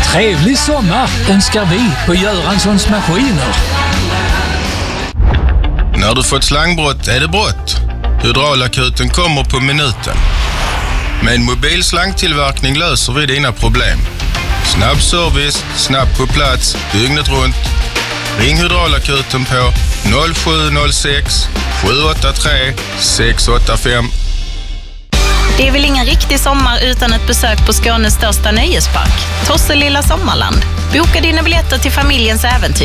Trevlig sommar önskar vi på Göranssons Maskiner. När du fått slangbrott är det brott. Hydraulakuten kommer på minuten. Med mobil slangtillverkning löser vi dina problem. Snabb service, snabbt på plats, dygnet runt. Ring Hydraulakuten på 0706 783 685. Det är väl ingen riktig sommar utan ett besök på Skånes största nöjespark, Tosselilla Sommarland. Boka dina biljetter till familjens äventyr.